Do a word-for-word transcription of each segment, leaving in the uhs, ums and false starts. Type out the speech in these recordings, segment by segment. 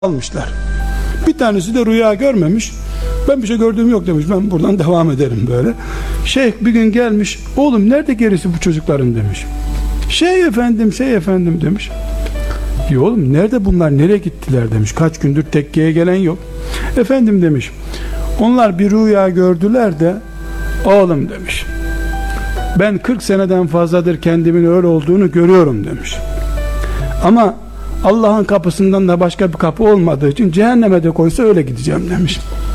almışlar. Bir tanesi de rüya görmemiş. Ben bir şey gördüğüm yok demiş. Ben buradan devam ederim böyle. Şeyh bir gün gelmiş. Oğlum nerede gerisi bu çocukların demiş. Şey efendim, şey efendim demiş. Diyor oğlum nerede bunlar, nereye gittiler demiş. Kaç gündür tekkeye gelen yok. Efendim demiş. Onlar bir rüya gördüler de oğlum demiş. Ben kırk seneden fazladır kendimin öyle olduğunu görüyorum demiş. Ama Allah'ın kapısından da başka bir kapı olmadığı için cehenneme de koysa öyle gideceğim demiş.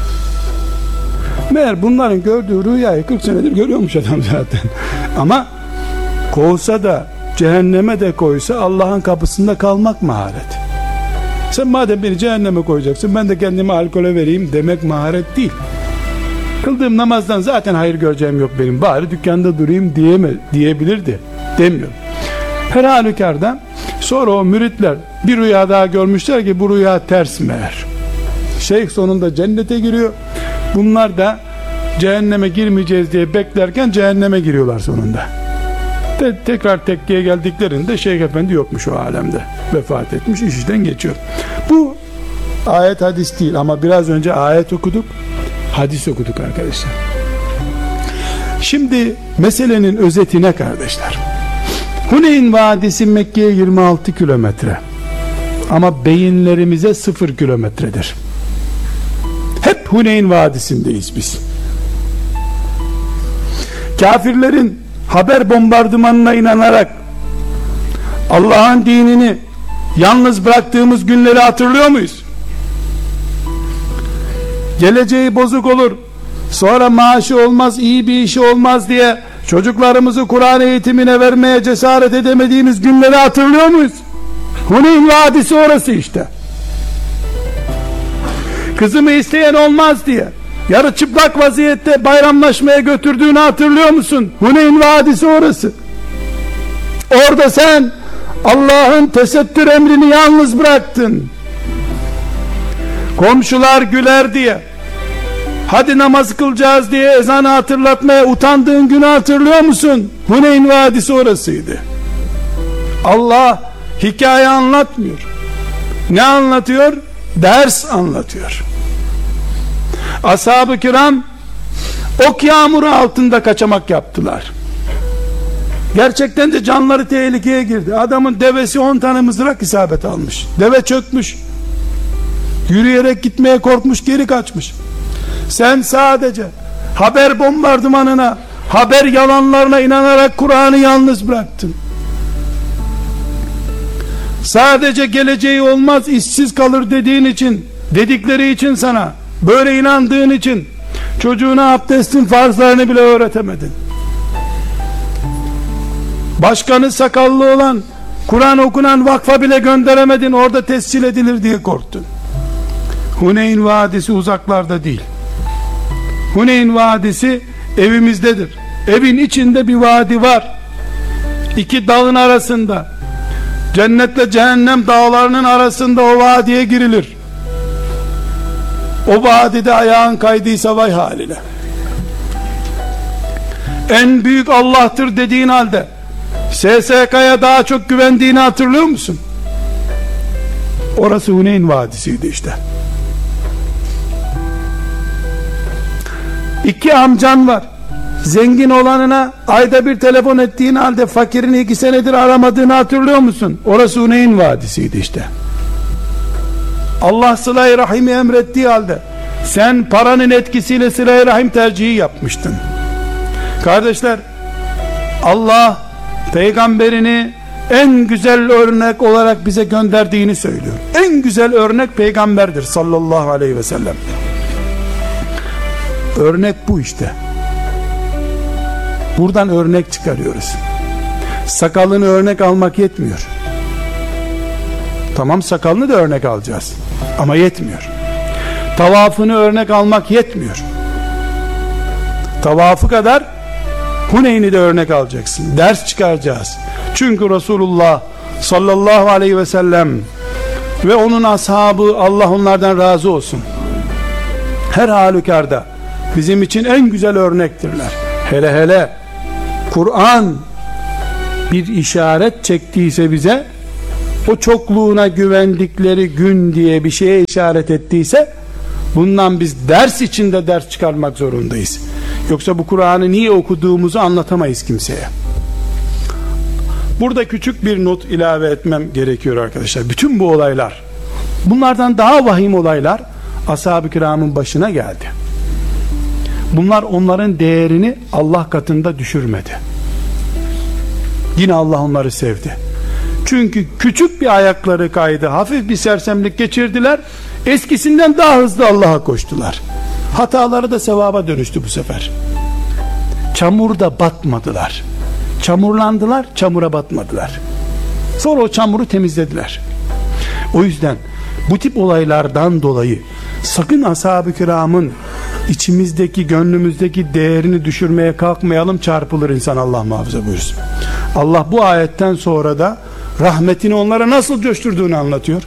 Meğer bunların gördüğü rüyayı kırk senedir görüyormuş adam zaten. Ama kovsa da cehenneme de koysa Allah'ın kapısında kalmak maharet. Sen madem beni cehenneme koyacaksın, ben de kendimi alkole vereyim demek maharet değil. Kıldığım namazdan zaten hayır göreceğim yok benim, bari dükkanda durayım diyeme, diyebilirdi. Demiyorum. Her halükarda sonra o müritler bir rüya daha görmüşler ki bu rüya ters meğer. Şeyh sonunda cennete giriyor. Bunlar da cehenneme girmeyeceğiz diye beklerken cehenneme giriyorlar sonunda. Te- tekrar tekkeye geldiklerinde Şeyh Efendi yokmuş o alemde. Vefat etmiş, iş işten geçiyor. Bu ayet hadis değil ama biraz önce ayet okuduk, hadis okuduk arkadaşlar. Şimdi meselenin özeti ne kardeşler? Huneyn Vadisi Mekke'ye yirmi altı kilometre ama beyinlerimize sıfır kilometredir. Hep Huneyn Vadisi'ndeyiz biz. Kafirlerin haber bombardımanına inanarak Allah'ın dinini yalnız bıraktığımız günleri hatırlıyor muyuz? Geleceği bozuk olur, sonra maaşı olmaz, iyi bir işi olmaz diye çocuklarımızı Kur'an eğitimine vermeye cesaret edemediğimiz günleri hatırlıyor muyuz? Huneyn Vadisi orası işte. Kızımı isteyen olmaz diye yarı çıplak vaziyette bayramlaşmaya götürdüğünü hatırlıyor musun? Huneyn Vadisi orası. Orada sen Allah'ın tesettür emrini yalnız bıraktın. Komşular güler diye, hadi namaz kılacağız diye ezanı hatırlatmaya utandığın günü hatırlıyor musun? Huneyn Vadisi orasıydı. Allah hikaye anlatmıyor. Ne anlatıyor? Ders anlatıyor. Ashab-ı kiram ok yağmuru altında kaçamak yaptılar. Gerçekten de canları tehlikeye girdi. Adamın devesi on tane mızrak isabet almış. Deve çökmüş. Yürüyerek gitmeye korkmuş, geri kaçmış. Sen sadece haber bombardımanına, haber yalanlarına inanarak Kur'an'ı yalnız bıraktın. Sadece geleceği olmaz, işsiz kalır dediğin için, dedikleri için, sana böyle inandığın için çocuğuna abdestin farzlarını bile öğretemedin. Başkanı sakallı olan, Kur'an okunan vakfa bile gönderemedin, orada tescil edilir diye korktun. Huneyn Vadisi uzaklarda değil. Huneyn Vadisi evimizdedir. Evin içinde bir vadi var. İki dağın arasında, cennetle cehennem dağlarının arasında o vadiye girilir. O vadide ayağın kaydıysa vay haline. En büyük Allah'tır dediğin halde S S K'ya daha çok güvendiğini hatırlıyor musun? Orası Huneyn Vadisi'ydi işte. İki amcan var. Zengin olanına ayda bir telefon ettiğin halde fakirin iki senedir aramadığını hatırlıyor musun? Orası Huneyn Vadisi'ydi işte. Allah sıla-i rahimi emrettiği halde sen paranın etkisiyle sıla-i rahim tercihi yapmıştın. Kardeşler, Allah peygamberini en güzel örnek olarak bize gönderdiğini söylüyor. En güzel örnek peygamberdir sallallahu aleyhi ve sellem. Örnek bu işte. Buradan örnek çıkarıyoruz. Sakalını örnek almak yetmiyor. Tamam, sakalını da örnek alacağız ama yetmiyor. Tavafını örnek almak yetmiyor. Tavafı kadar Huneyn'i de örnek alacaksın. Ders çıkaracağız. Çünkü Resulullah sallallahu aleyhi ve sellem ve onun ashabı, Allah onlardan razı olsun, her halükarda bizim için en güzel örnektirler. Hele hele Kur'an bir işaret çektiyse bize, o çokluğuna güvendikleri gün diye bir şeye işaret ettiyse, bundan biz ders içinde ders çıkarmak zorundayız. Yoksa bu Kur'an'ı niye okuduğumuzu anlatamayız kimseye. Burada küçük bir not ilave etmem gerekiyor arkadaşlar. Bütün bu olaylar, bunlardan daha vahim olaylar ashab-ı kiramın başına geldi. Bunlar onların değerini Allah katında düşürmedi. Yine Allah onları sevdi. Çünkü küçük bir ayakları kaydı, hafif bir sersemlik geçirdiler, eskisinden daha hızlı Allah'a koştular. Hataları da sevaba dönüştü bu sefer. Çamurda batmadılar. Çamurlandılar, çamura batmadılar. Sonra o çamuru temizlediler. O yüzden bu tip olaylardan dolayı sakın ashab-ı kiramın içimizdeki, gönlümüzdeki değerini düşürmeye kalkmayalım, çarpılır insan, Allah muhafaza buyursun. Allah bu ayetten sonra da rahmetini onlara nasıl coşturduğunu anlatıyor.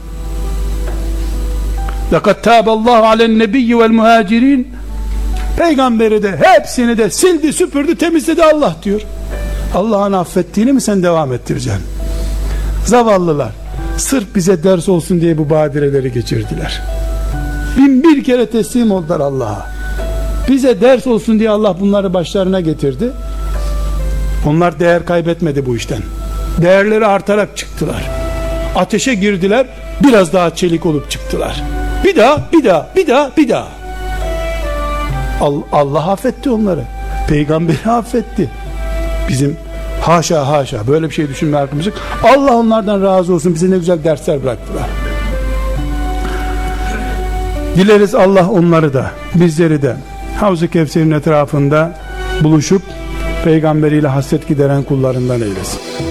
لَقَدْ تَابَ اللّٰهُ عَلَى النَّبِيِّ وَالْمُهَاجِرِينَ, peygamberi de hepsini de sildi, süpürdü, temizledi Allah diyor. Allah'ın affettiğini mi sen devam ettireceksin? Zavallılar sırf bize ders olsun diye bu badireleri geçirdiler. Bin bir kere teslim oldular Allah'a. Bize ders olsun diye Allah bunları başlarına getirdi. Onlar değer kaybetmedi bu işten. Değerleri artarak çıktılar. Ateşe girdiler, biraz daha çelik olup çıktılar. Bir daha, bir daha, bir daha, bir daha. Allah affetti onları. Peygamberi affetti. Bizim haşa haşa böyle bir şey düşünme hakkımız yok. Allah onlardan razı olsun, bize ne güzel dersler bıraktılar. Dileriz Allah onları da bizleri de Havz-ı Kevser'in etrafında buluşup peygamberiyle hasret gideren kullarından eylesin.